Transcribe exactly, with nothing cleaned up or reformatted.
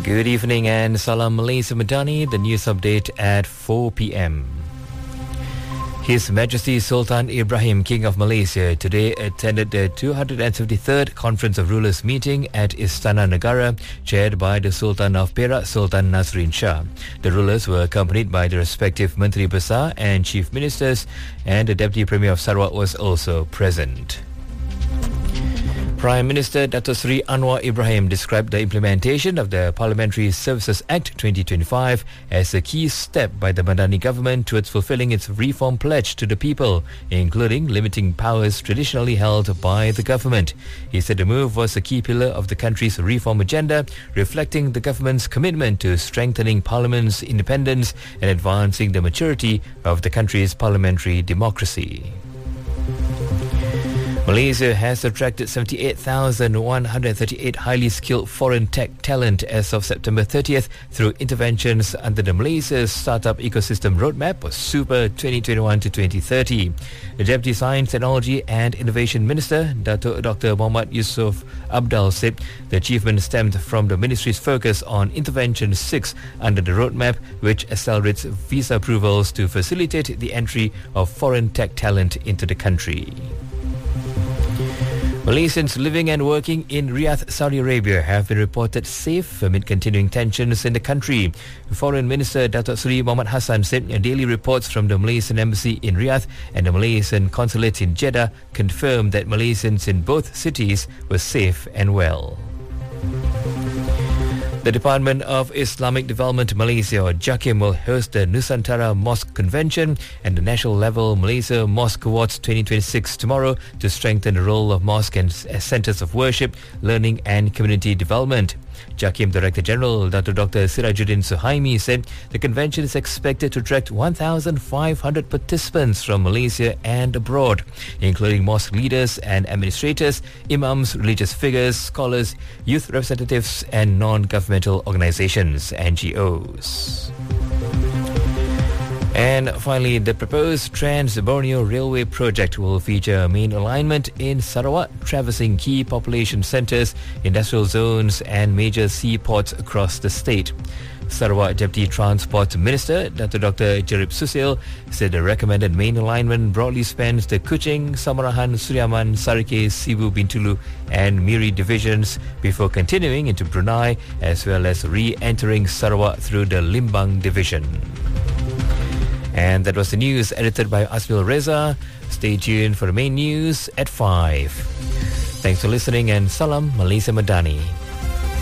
Good evening and Salam Malaysia Madani, the news update at four p.m. His Majesty Sultan Ibrahim, King of Malaysia, today attended the two hundred fifty-third Conference of Rulers meeting at Istana Negara, chaired by the Sultan of Perak, Sultan Nazrin Shah. The rulers were accompanied by the respective Menteri Besar and Chief Ministers, and the Deputy Premier of Sarawak was also present. Prime Minister Dato Seri Anwar Ibrahim described the implementation of the Parliamentary Services Act twenty twenty-five as a key step by the Madani government towards fulfilling its reform pledge to the people, including limiting powers traditionally held by the government. He said the move was a key pillar of the country's reform agenda, reflecting the government's commitment to strengthening Parliament's independence and advancing the maturity of the country's parliamentary democracy. Malaysia has attracted seventy-eight thousand one hundred thirty-eight highly skilled foreign tech talent as of September thirtieth through interventions under the Malaysia Startup Ecosystem Roadmap or SUPER twenty twenty-one to twenty thirty. The Deputy Science, Technology and Innovation Minister, Dato Doctor Muhammad Yusof Abdal, said the achievement stemmed from the Ministry's focus on Intervention six under the roadmap, which accelerates visa approvals to facilitate the entry of foreign tech talent into the country. Malaysians living and working in Riyadh, Saudi Arabia have been reported safe amid continuing tensions in the country. Foreign Minister Datuk Seri Muhammad Hassan said daily reports from the Malaysian Embassy in Riyadh and the Malaysian Consulate in Jeddah confirmed that Malaysians in both cities were safe and well. The Department of Islamic Development Malaysia, or JAKIM, will host the Nusantara Mosque Convention and the National Level Malaysia Mosque Awards twenty twenty-six tomorrow to strengthen the role of mosques as centres of worship, learning and community development. JAKIM Director General Doctor Doctor Sirajuddin Suhaimi said the convention is expected to attract one thousand five hundred participants from Malaysia and abroad, including mosque leaders and administrators, imams, religious figures, scholars, youth representatives and non-governmental organisations, N G Os. And finally, the proposed Trans-Borneo Railway project will feature a main alignment in Sarawak, traversing key population centres, industrial zones and major seaports across the state. Sarawak Deputy Transport Minister Dato Doctor Jerib Susil said the recommended main alignment broadly spans the Kuching, Samarahan, Suriaman, Sarike, Sibu, Bintulu and Miri divisions before continuing into Brunei, as well as re-entering Sarawak through the Limbang division. And that was the news edited by Asbil Reza. Stay tuned for the main news at five. Thanks for listening and Salam Malaysia Madani.